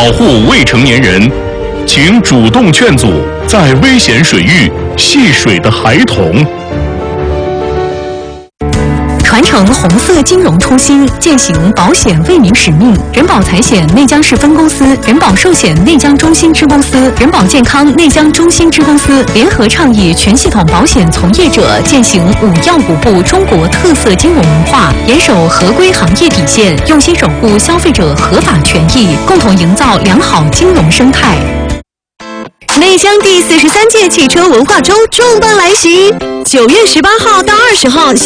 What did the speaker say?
护未成年人，请主动劝阻在危险水域戏水的孩童。 传承红色金融初心，践行保险为民使命。人保财险内江市分公司、人保寿险内江中心支公司、人保健康内江中心支公司联合倡议全系统保险从业者践行5要5不中国特色金融文化，严守合规行业底线，用心守护消费者合法权益，共同营造良好金融生态。内江第43届汽车文化周重磅来袭，9月18号到20号。